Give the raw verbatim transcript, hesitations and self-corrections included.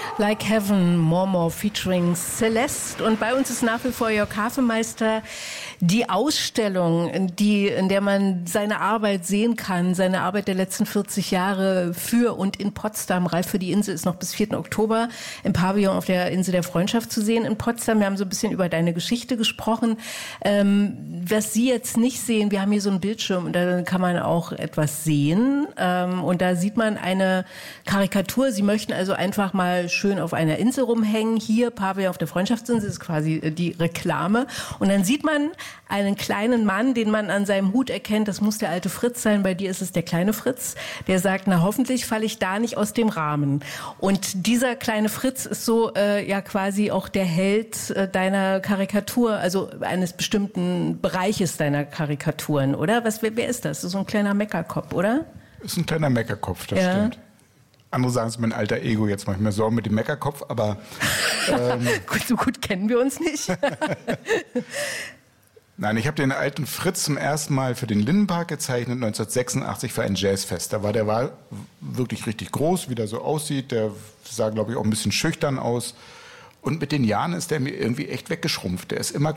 Like Heaven, More More featuring Celeste. Und bei uns ist nach wie vor Jörg Hafemeister. Die Ausstellung, die, in der man seine Arbeit sehen kann, seine Arbeit der letzten vierzig Jahre für und in Potsdam, Reif für die Insel, ist noch bis vierten Oktober im Pavillon auf der Insel der Freundschaft zu sehen in Potsdam. Wir haben so ein bisschen über deine Geschichte gesprochen. Ähm, was Sie jetzt nicht sehen, wir haben hier so einen Bildschirm und da kann man auch etwas sehen. Ähm, und da sieht man eine Karikatur. Sie möchten also einfach mal schön auf einer Insel rumhängen. Hier, Pavillon auf der Freundschaftsinsel, ist quasi die Reklame. Und dann sieht man einen kleinen Mann, den man an seinem Hut erkennt. Das muss der alte Fritz sein. Bei dir ist es der kleine Fritz. Der sagt, na hoffentlich falle ich da nicht aus dem Rahmen. Und dieser kleine Fritz ist so äh, ja quasi auch der Held äh, deiner Karikatur, also eines bestimmten Bereiches deiner Karikaturen, oder? Was, wer, wer ist das? Das ist so ein kleiner Meckerkopf, oder? Ist ein kleiner Meckerkopf, das ja. stimmt. Andere sagen, es ist mein alter Ego, jetzt mache ich mir Sorgen mit dem Meckerkopf, aber... Ähm, gut, so gut kennen wir uns nicht. Nein, ich habe den alten Fritz zum ersten Mal für den Lindenpark gezeichnet, neunzehnhundertsechsundachtzig für ein Jazzfest. Da war der war wirklich richtig groß, wie der so aussieht. Der sah, glaube ich, auch ein bisschen schüchtern aus. Und mit den Jahren ist der mir irgendwie echt weggeschrumpft. Der ist immer